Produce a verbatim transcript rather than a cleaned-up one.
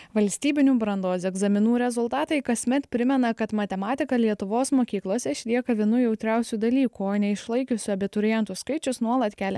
Valstybinių brandos egzaminų rezultatai kasmet primena, kad matematika Lietuvos mokyklose išlieka vienu jautriausių dalykų, o neišlaikiusių abiturientų skaičius nuolat kelia